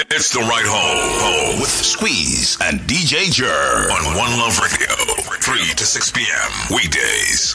It's the ride home with Squeeze and DJ Jer on One Love Radio, 3 to 6 p.m. Weekdays.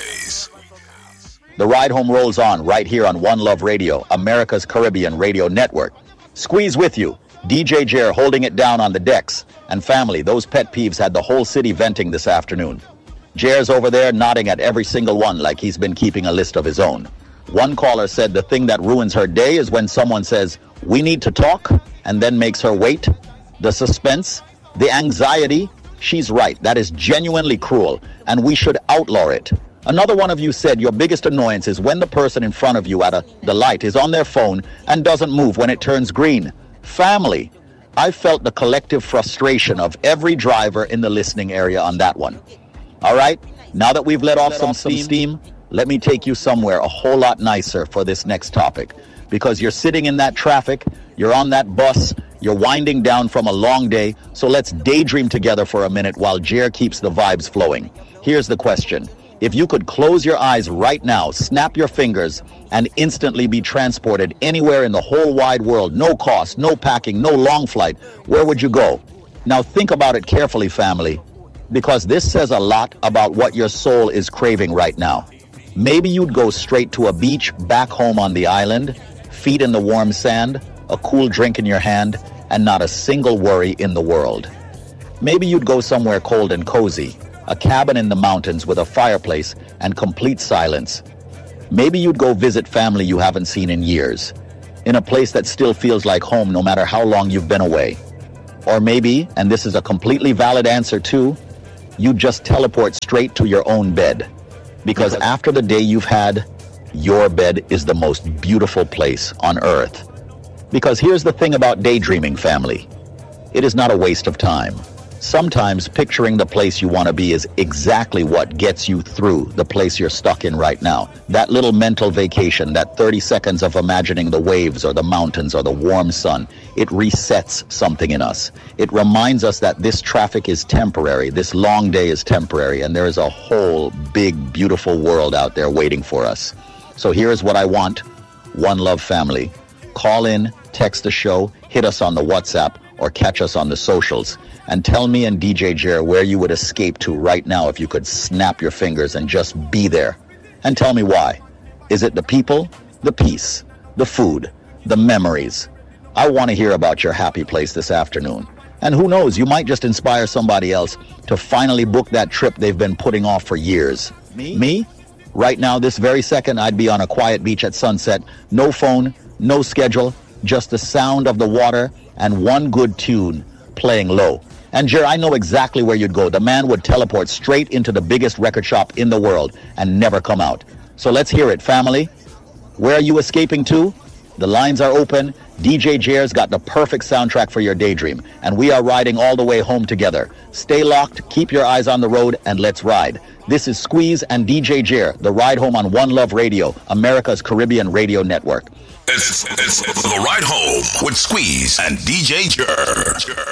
The ride home rolls on right here on One Love Radio, America's Caribbean radio network. Squeeze with you, DJ Jer holding it down on the decks. And family, those pet peeves had the whole city venting this afternoon. Jer's over there nodding at every single one like he's been keeping a list of his own. One caller said the thing that ruins her day is when someone says, "We need to talk," and then makes her wait. The suspense, the anxiety. She's right. That is genuinely cruel, and we should outlaw it. Another one of you said your biggest annoyance is when the person in front of you at the light is on their phone and doesn't move when it turns green. Family, I felt the collective frustration of every driver in the listening area on that one. All right, now that we've let off some steam, let me take you somewhere a whole lot nicer for this next topic. Because you're sitting in that traffic, you're on that bus, you're winding down from a long day, so let's daydream together for a minute while Jer keeps the vibes flowing. Here's the question. If you could close your eyes right now, snap your fingers, and instantly be transported anywhere in the whole wide world, no cost, no packing, no long flight, where would you go? Now think about it carefully, family, because this says a lot about what your soul is craving right now. Maybe you'd go straight to a beach back home on the island, feet in the warm sand, a cool drink in your hand, and not a single worry in the world. Maybe you'd go somewhere cold and cozy, a cabin in the mountains with a fireplace and complete silence. Maybe you'd go visit family you haven't seen in years, in a place that still feels like home no matter how long you've been away. Or maybe, and this is a completely valid answer too, you'd just teleport straight to your own bed. Because after the day you've had, your bed is the most beautiful place on earth. Because here's the thing about daydreaming, family. It is not a waste of time. Sometimes picturing the place you want to be is exactly what gets you through the place you're stuck in right now. That little mental vacation, that 30 seconds of imagining the waves or the mountains or the warm sun, it resets something in us. It reminds us that this traffic is temporary, this long day is temporary, and there is a whole big, beautiful world out there waiting for us. So here's what I want. One Love family. Call in, text the show, hit us on the WhatsApp, or catch us on the socials. And tell me and DJ Jer where you would escape to right now if you could snap your fingers and just be there. And tell me why. Is it the people, the peace, the food, the memories? I want to hear about your happy place this afternoon. And who knows, you might just inspire somebody else to finally book that trip they've been putting off for years. Me? Right now, this very second, I'd be on a quiet beach at sunset. No phone, no schedule, just the sound of the water and one good tune playing low. And Jer, I know exactly where you'd go. The man would teleport straight into the biggest record shop in the world and never come out. So let's hear it, family. Where are you escaping to? The lines are open. DJ Jer's got the perfect soundtrack for your daydream, and we are riding all the way home together. Stay locked, keep your eyes on the road, and let's ride. This is Squeeze and DJ Jer, the ride home on One Love Radio, America's Caribbean radio network. It's the ride home with Squeeze and DJ Jer.